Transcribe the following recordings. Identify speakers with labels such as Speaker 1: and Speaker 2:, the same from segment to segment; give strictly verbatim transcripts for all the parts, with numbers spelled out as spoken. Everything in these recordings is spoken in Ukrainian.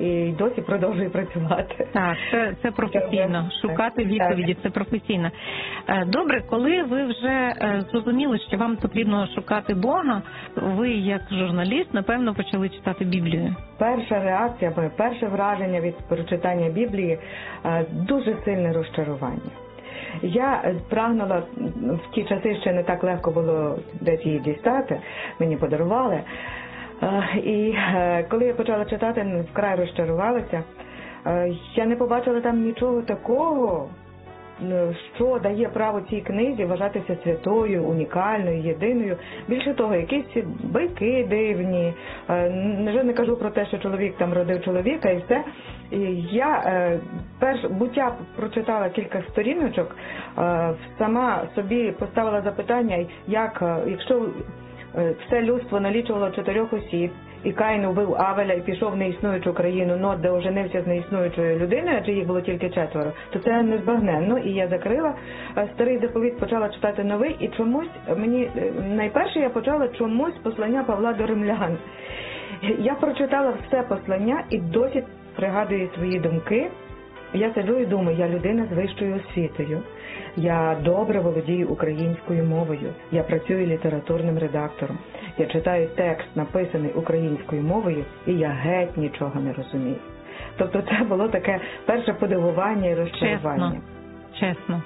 Speaker 1: і досі продовжую працювати.
Speaker 2: Так, це, це професійно. Шукати відповіді, це професійно. Добре, коли ви вже зрозуміли, що вам потрібно шукати Бога, ви як журналіст, напевно, почали читати Біблію.
Speaker 1: Перша реакція, моє перше враження від прочитання Біблії – дуже сильне розчарування. Я прагнула, в ті часи ще не так легко було десь її дістати, мені подарували. І коли я почала читати, вкрай розчарувалася. Я не побачила там нічого такого, що дає право цій книзі вважатися святою, унікальною, єдиною. Більше того, якісь байки дивні. Вже не кажу про те, що чоловік там родив чоловіка і все. І я перш буття прочитала кілька сторіночок, сама собі поставила запитання, як, якщо все людство налічувало чотирьох осіб, і Каїн вбив Авеля і пішов в неіснуючу країну Нод, де оженився з неіснуючою людиною, адже їх було тільки четверо, то це незбагненно. І я закрила старий заповіт, почала читати новий, і чомусь мені, найперше я почала чомусь послання Павла до римлян. Я прочитала все послання і досі пригадую свої думки. Я сиджу і думаю, я людина з вищою освітою, я добре володію українською мовою, я працюю літературним редактором, я читаю текст, написаний українською мовою, і я геть нічого не розумію. Тобто це було таке перше подивування і розчарування.
Speaker 2: Чесно. Чесно.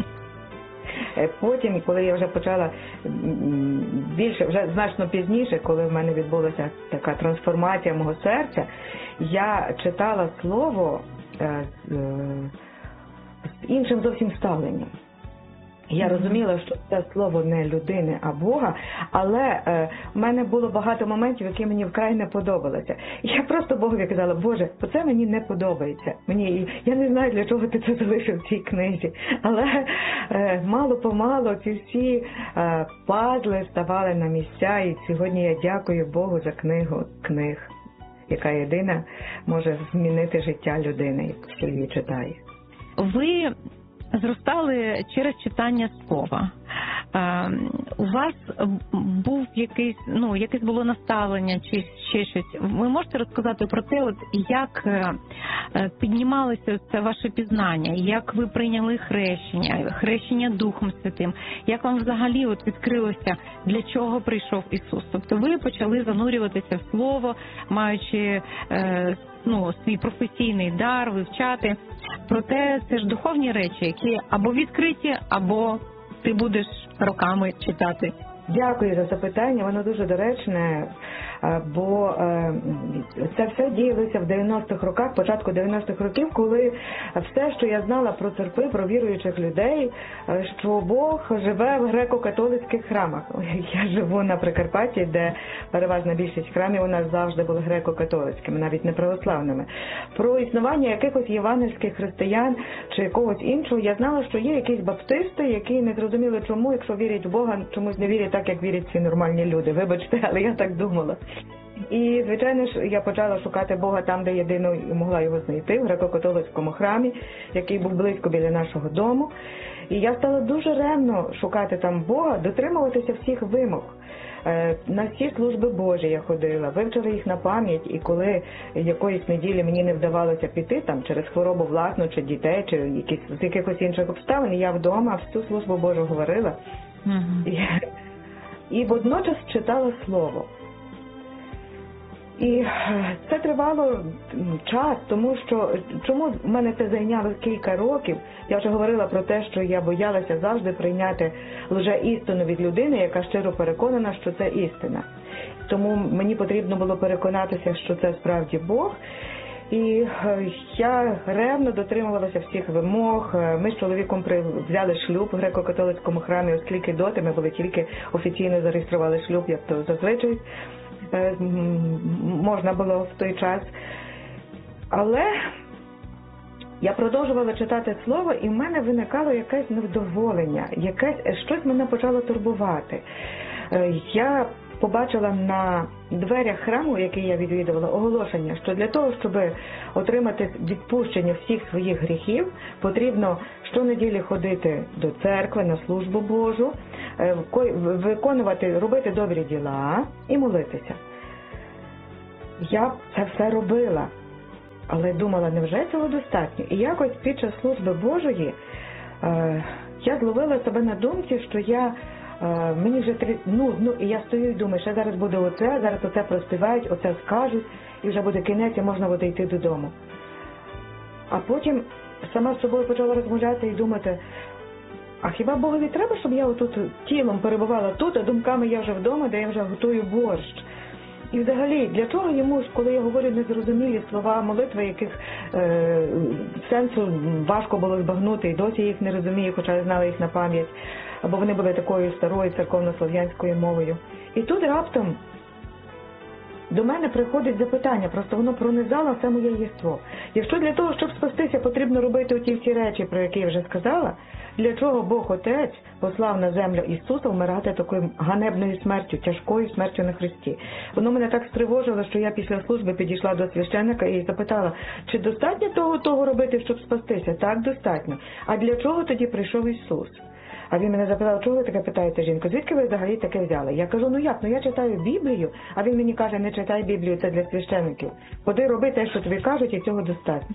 Speaker 1: Потім, коли я вже почала більше, вже значно пізніше, коли в мене відбулася така трансформація мого серця, я читала слово з іншим зовсім ставленням. Я розуміла, що це слово не людини, а Бога, але е, в мене було багато моментів, які мені вкрай не подобалися. Я просто Богові казала: Боже, оце мені не подобається. Мені, я не знаю, для чого ти це залишив в цій книзі. Але е, мало-помалу ці всі е, пазли ставали на місця, і сьогодні я дякую Богу за книгу книг, яка єдина може змінити життя людини, хто її читає.
Speaker 2: Ви зростали через читання слова. У вас був якийсь, ну, якесь було наставлення чи ще щось. Ви можете розказати про те, от як піднімалося це ваше пізнання, як ви прийняли хрещення, хрещення Духом Святим, як вам взагалі от відкрилося, для чого прийшов Ісус? Тобто ви почали занурюватися в Слово, маючи ну, свій професійний дар, вивчати. Проте це ж духовні речі, які або відкриті, або ти будеш роками читати.
Speaker 1: Дякую за запитання, воно дуже доречне, бо це все діялося в дев'яностих роках, початку дев'яностих років, коли все, що я знала про церкви, про віруючих людей, що Бог живе в греко-католицьких храмах. Я живу на Прикарпатті, де переважна більшість храмів у нас завжди були греко-католицькими, навіть не православними. Про існування якихось євангельських християн чи когось іншого я знала, що є якісь баптисти, які не зрозуміли чому, якщо вірять в Бога, чомусь не вірять так, як вірять всі нормальні люди. Вибачте, але я так думала. І, звичайно ж, я почала шукати Бога там, де єдино могла його знайти, в греко-католицькому храмі, який був близько біля нашого дому. І я стала дуже ревно шукати там Бога, дотримуватися всіх вимог. На всі служби Божі я ходила, вивчила їх на пам'ять, і коли якоїсь неділі мені не вдавалося піти там через хворобу власну, чи дітей, чи якісь, з якихось інших обставин, я вдома всю службу Божу говорила.
Speaker 2: Uh-huh.
Speaker 1: І, і водночас читала Слово. І це тривало час, тому що, чому в мене це зайняло кілька років, я вже говорила про те, що я боялася завжди прийняти лже-істину від людини, яка щиро переконана, що це істина. Тому мені потрібно було переконатися, що це справді Бог. І я ревно дотримувалася всіх вимог. Ми з чоловіком взяли шлюб в греко-католицькому храмі, оскільки доти ми були тільки офіційно зареєстрували шлюб, як то зазвичай можна було в той час. Але я продовжувала читати Слово, і в мене виникало якесь невдоволення, якесь, щось мене почало турбувати. Я побачила на дверях храму, який я відвідувала, оголошення, що для того, щоб отримати відпущення всіх своїх гріхів, потрібно щонеділі ходити до церкви на службу Божу, виконувати, робити добрі діла і молитися. Я це все робила. Але думала, невже цього достатньо? І якось під час служби Божої е, я зловила себе на думці, що я, е, мені вже три, ну, ну, і я стою і думаю, що зараз буде оце, зараз оце проспівають, оце скажуть, і вже буде кінець, і можна буде йти додому. А потім сама з собою почала розмовляти і думати, а хіба Богові треба, щоб я отут тілом перебувала тут, а думками я вже вдома, де я вже готую борщ? І взагалі, для чого йому, коли я говорю незрозумілі слова молитви, яких е, сенсу важко було збагнути, і досі їх не розумію, хоча я знала їх на пам'ять, або вони були такою старою церковно-слов'янською мовою. І тут раптом до мене приходить запитання, просто воно пронизало все моє єство. Якщо для того, щоб спастися, потрібно робити оті всі речі, про які я вже сказала, для чого Бог Отець послав на землю Ісуса вмирати такою ганебною смертю, тяжкою смертю на Христі? Воно мене так стривожило, що я після служби підійшла до священника і запитала, чи достатньо того, того робити, щоб спастися? Так, достатньо. А для чого тоді прийшов Ісус? А він мене запитав, чого ви таке питаєте, жінко, звідки ви взагалі таке взяли? Я кажу, ну як, ну я читаю Біблію, а він мені каже, не читай Біблію, це для священиків. Ходи, роби те, що тобі кажуть, і цього достатньо.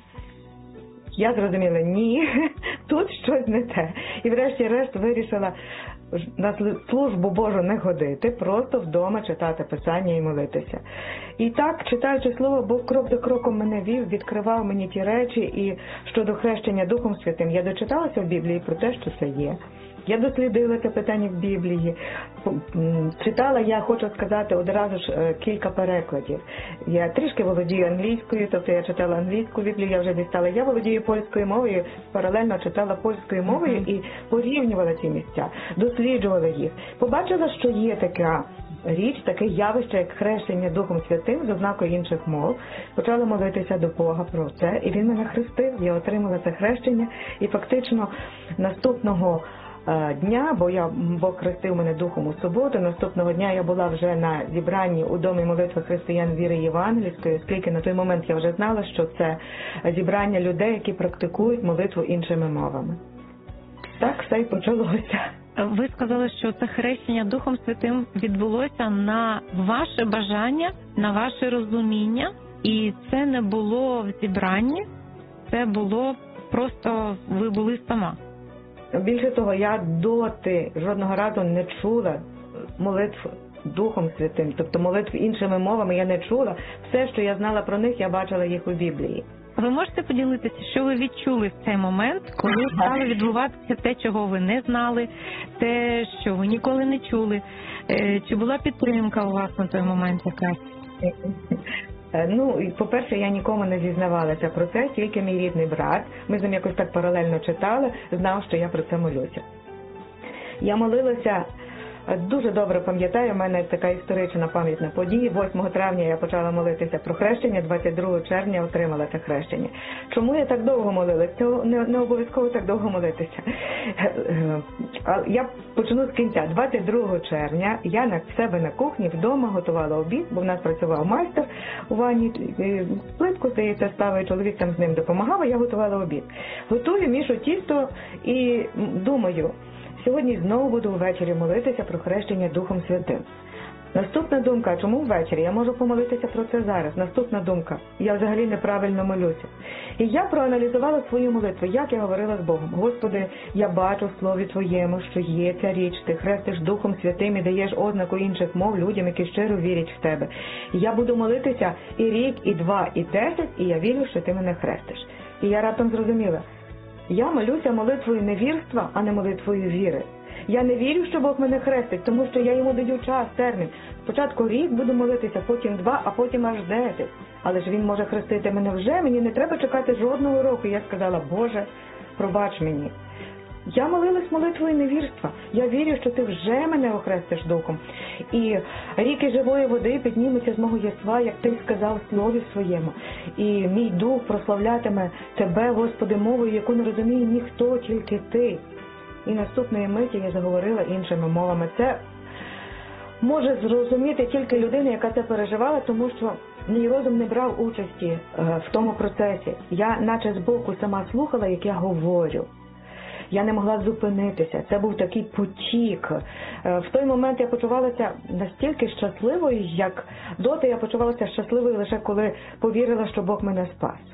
Speaker 1: Я зрозуміла, ні, тут щось не те. І врешті-решт вирішила на службу Божу не ходити, просто вдома читати Писання і молитися. І так, читаючи Слово, Бог крок за кроком мене вів, відкривав мені ті речі, і щодо хрещення Духом Святим, я дочиталася в Біблії про те, що це є. Я дослідила це питання в Біблії. Читала, я хочу сказати, одразу ж кілька перекладів. Я трішки володію англійською, тобто я читала англійську Біблію, я вже дістала. Я володію польською мовою, паралельно читала польською мовою і порівнювала ці місця, досліджувала їх. Побачила, що є така річ, таке явище, як хрещення Духом Святим з ознакою інших мов. Почала молитися до Бога про це, і Він мене хрестив, я отримала це хрещення, і фактично наступного дня, бо я, Бог хрестив мене Духом у суботу, наступного дня я була вже на зібранні у Домі молитви християн віри євангельської, оскільки на той момент я вже знала, що це зібрання людей, які практикують молитву іншими мовами. Так все й почалося.
Speaker 2: Ви сказали, що це хрещення Духом Святим відбулося на ваше бажання, на ваше розуміння, і це не було в зібранні, це було просто, ви були сама.
Speaker 1: Більше того, я доти жодного разу не чула молитв Духом Святим, тобто молитв іншими мовами я не чула. Все, що я знала про них, я бачила їх у Біблії.
Speaker 2: Ви можете поділитися, що ви відчули в цей момент, коли стало відбуватися те, чого ви не знали, те, що ви ніколи не чули? Чи була підтримка у вас на той момент якась?
Speaker 1: Ну, по-перше, я нікому не зізнавалася про це, тільки мій рідний брат. Ми з ним якось так паралельно читали, знав, що я про це молюся. Я молилася, дуже добре пам'ятаю, в мене така історична пам'ятна подія. восьмого травня я почала молитися про хрещення, двадцять другого червня отримала це хрещення. Чому я так довго молилася? Це не, не обов'язково так довго молитися. Я почну з кінця. двадцять другого червня я на себе на кухні вдома готувала обід, бо в нас працював майстер у ванні, плитку, здається, ставив, чоловік там з ним допомагав, а я готувала обід. Готую, мішу тісто і думаю, сьогодні знову буду ввечері молитися про хрещення Духом Святим. Наступна думка, чому ввечері? Я можу помолитися про це зараз. Наступна думка, я взагалі неправильно молюся. І я проаналізувала свою молитву, як я говорила з Богом. Господи, я бачу в Слові Твоєму, що є ця річ, Ти хрестиш Духом Святим і даєш ознаку інших мов людям, які щиро вірять в Тебе. І я буду молитися і рік, і два, і десять, і я вірю, що Ти мене хрестиш. І я раптом зрозуміла, я молюся молитвою невірства, а не молитвою віри. Я не вірю, що Бог мене хрестить, тому що я йому даю час, термін. Спочатку рік буду молитися, потім два, а потім аж десять. Але ж він може хрестити мене вже, мені не треба чекати жодного року. Я сказала, Боже, пробач мені. Я молилась молитвою невірства. Я вірю, що ти вже мене охрестиш Духом. І ріки живої води підніметься з мого єства, як ти сказав в Слові Своєму. І мій дух прославлятиме тебе, Господи, мовою, яку не розуміє ніхто, тільки ти. І наступної миті я заговорила іншими мовами. Це може зрозуміти тільки людина, яка це переживала, тому що мій розум не брав участі в тому процесі. Я наче збоку сама слухала, як я говорю. Я не могла зупинитися. Це був такий потік. В той момент я почувалася настільки щасливою, як доти я почувалася щасливою лише коли повірила, що Бог мене спас.